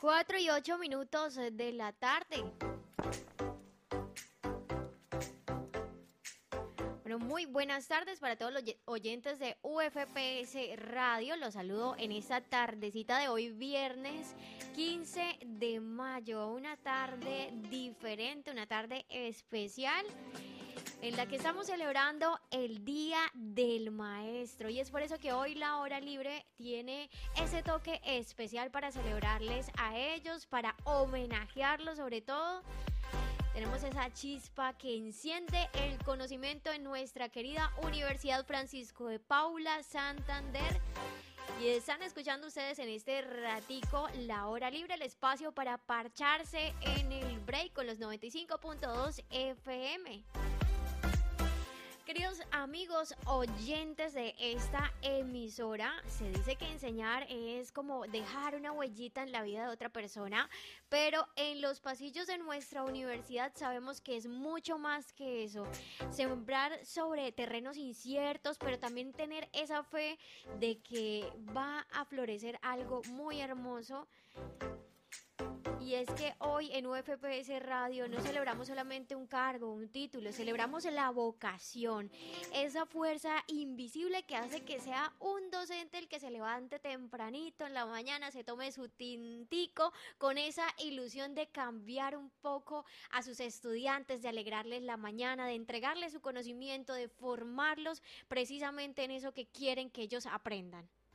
4:08 de la tarde. Bueno, muy buenas tardes para todos los oyentes de UFPS Radio. Los saludo en esta tardecita de hoy, viernes 15 de mayo. Una tarde diferente, una tarde especial, en la que estamos celebrando el Día del Maestro, y es por eso que hoy la hora libre tiene ese toque especial para celebrarles a ellos, para homenajearlos sobre todo. Tenemos esa chispa que enciende el conocimiento en nuestra querida Universidad Francisco de Paula Santander. Y están escuchando ustedes en este ratico la hora libre, el espacio para parcharse en el break con los 95.2 FM. Queridos amigos oyentes de esta emisora, se dice que enseñar es como dejar una huellita en la vida de otra persona, pero en los pasillos de nuestra universidad sabemos que es mucho más que eso. Sembrar sobre terrenos inciertos, pero también tener esa fe de que va a florecer algo muy hermoso. Y es que hoy en UFPS Radio no celebramos solamente un cargo, un título, celebramos la vocación, esa fuerza invisible que hace que sea un docente el que se levante tempranito en la mañana, se tome su tintico con esa ilusión de cambiar un poco a sus estudiantes, de alegrarles la mañana, de entregarles su conocimiento, de formarlos precisamente en eso que quieren que ellos aprendan.